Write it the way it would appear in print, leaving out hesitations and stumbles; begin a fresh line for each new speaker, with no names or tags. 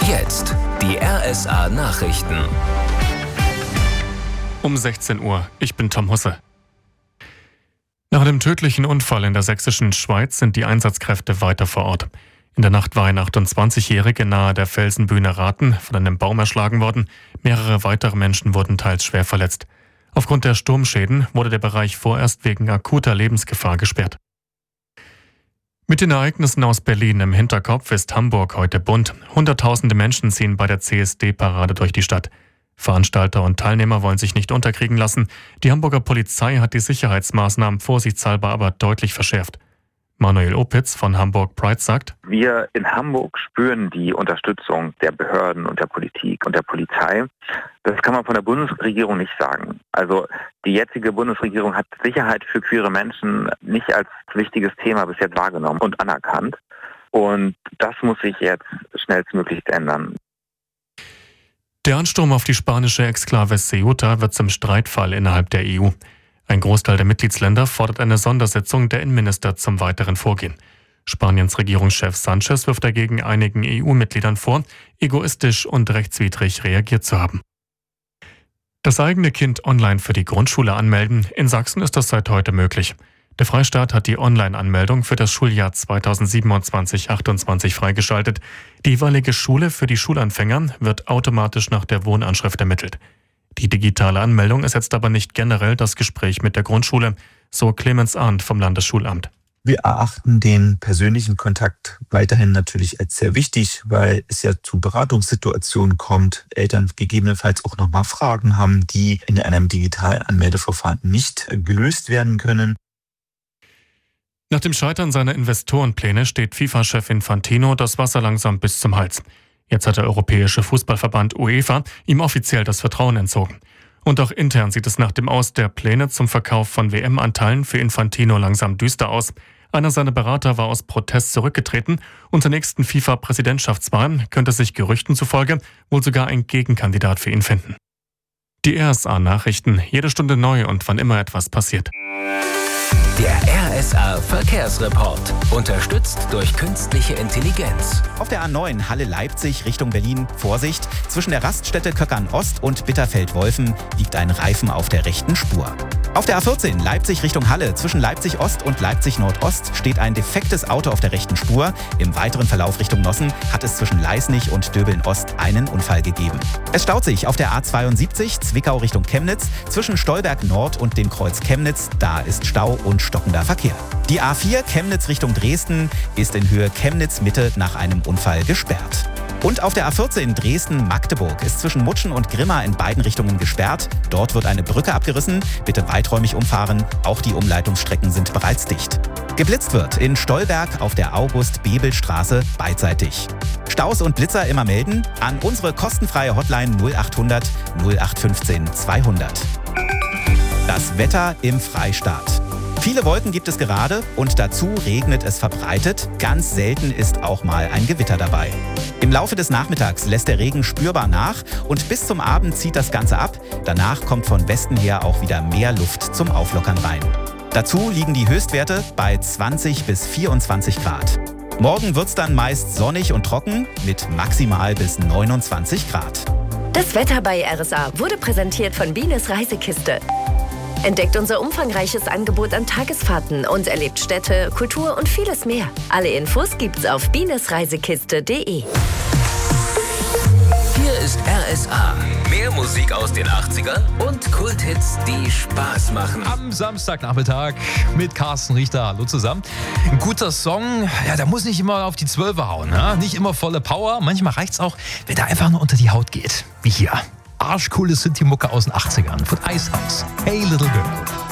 Jetzt die RSA Nachrichten.
Um 16 Uhr. Ich bin Tom Husse. Nach einem tödlichen Unfall in der sächsischen Schweiz sind die Einsatzkräfte weiter vor Ort. In der Nacht war ein 28-Jähriger nahe der Felsenbühne Raten von einem Baum erschlagen worden. Mehrere weitere Menschen wurden teils schwer verletzt. Aufgrund der Sturmschäden wurde der Bereich vorerst wegen akuter Lebensgefahr gesperrt. Mit den Ereignissen aus Berlin im Hinterkopf ist Hamburg heute bunt. Hunderttausende Menschen ziehen bei der CSD-Parade durch die Stadt. Veranstalter und Teilnehmer wollen sich nicht unterkriegen lassen. Die Hamburger Polizei hat die Sicherheitsmaßnahmen vorsichtshalber aber deutlich verschärft. Manuel Opitz von Hamburg Pride sagt:
Wir in Hamburg spüren die Unterstützung der Behörden und der Politik und der Polizei. Das kann man von der Bundesregierung nicht sagen. Also die jetzige Bundesregierung hat Sicherheit für queere Menschen nicht als wichtiges Thema bis jetzt wahrgenommen und anerkannt. Und das muss sich jetzt schnellstmöglichst ändern.
Der Ansturm auf die spanische Exklave Ceuta wird zum Streitfall innerhalb der EU. Ein Großteil der Mitgliedsländer fordert eine Sondersitzung der Innenminister zum weiteren Vorgehen. Spaniens Regierungschef Sanchez wirft dagegen einigen EU-Mitgliedern vor, egoistisch und rechtswidrig reagiert zu haben. Das eigene Kind online für die Grundschule anmelden. In Sachsen ist das seit heute möglich. Der Freistaat hat die Online-Anmeldung für das Schuljahr 2027/28 freigeschaltet. Die jeweilige Schule für die Schulanfänger wird automatisch nach der Wohnanschrift ermittelt. Die digitale Anmeldung ersetzt aber nicht generell das Gespräch mit der Grundschule, so Clemens Arndt vom Landesschulamt.
Wir erachten den persönlichen Kontakt weiterhin natürlich als sehr wichtig, weil es ja zu Beratungssituationen kommt, Eltern gegebenenfalls auch nochmal Fragen haben, die in einem digitalen Anmeldeverfahren nicht gelöst werden können.
Nach dem Scheitern seiner Investorenpläne steht FIFA-Chef Infantino das Wasser langsam bis zum Hals. Jetzt hat der Europäische Fußballverband UEFA ihm offiziell das Vertrauen entzogen. Und auch intern sieht es nach dem Aus der Pläne zum Verkauf von WM-Anteilen für Infantino langsam düster aus. Einer seiner Berater war aus Protest zurückgetreten und zur nächsten FIFA-Präsidentschaftswahl könnte sich Gerüchten zufolge wohl sogar ein Gegenkandidat für ihn finden. Die RSA-Nachrichten, jede Stunde neu und wann immer etwas passiert.
Der RSA Verkehrsreport. Unterstützt durch künstliche Intelligenz.
Auf der A9 Halle-Leipzig Richtung Berlin. Vorsicht, zwischen der Raststätte Köckern-Ost und Bitterfeld-Wolfen liegt ein Reifen auf der rechten Spur. Auf der A14 Leipzig Richtung Halle. Zwischen Leipzig-Ost und Leipzig-Nordost steht ein defektes Auto auf der rechten Spur. Im weiteren Verlauf Richtung Nossen hat es zwischen Leisnig und Döbeln-Ost einen Unfall gegeben. Es staut sich auf der A72 Zwickau Richtung Chemnitz. Zwischen Stolberg-Nord und dem Kreuz Chemnitz. Da ist Stau und stockender Verkehr. Die A4 Chemnitz Richtung Dresden ist in Höhe Chemnitz-Mitte nach einem Unfall gesperrt. Und auf der A14 Dresden-Magdeburg ist zwischen Mutschen und Grimma in beiden Richtungen gesperrt. Dort wird eine Brücke abgerissen. Bitte weiträumig umfahren. Auch die Umleitungsstrecken sind bereits dicht. Geblitzt wird in Stolberg auf der August-Bebel-Straße beidseitig. Staus und Blitzer immer melden an unsere kostenfreie Hotline 0800 0815 200. Das Wetter im Freistaat. Viele Wolken gibt es gerade und dazu regnet es verbreitet. Ganz selten ist auch mal ein Gewitter dabei. Im Laufe des Nachmittags lässt der Regen spürbar nach und bis zum Abend zieht das Ganze ab. Danach kommt von Westen her auch wieder mehr Luft zum Auflockern rein. Dazu liegen die Höchstwerte bei 20 bis 24 Grad. Morgen wird's dann meist sonnig und trocken mit maximal bis 29 Grad.
Das Wetter bei RSA wurde präsentiert von Bienes Reisekiste. Entdeckt unser umfangreiches Angebot an Tagesfahrten und erlebt Städte, Kultur und vieles mehr. Alle Infos gibt's auf bienesreisekiste.de.
Hier ist RSA. Mehr Musik aus den 80ern und Kulthits, die Spaß machen.
Am Samstagnachmittag mit Carsten Richter. Hallo zusammen. Ein guter Song, ja, der muss nicht immer auf die 12 hauen. Ne? Nicht immer volle Power. Manchmal reicht's auch, wenn der einfach nur unter die Haut geht. Wie hier. Arschcoole Synthi-Mucke aus den 80ern von Icehouse. Hey Little Girl.